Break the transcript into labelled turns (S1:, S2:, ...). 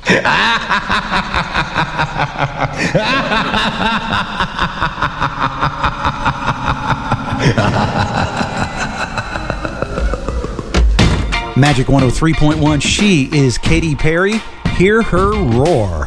S1: Magic 103.1, she is Katy Perry. Hear her roar.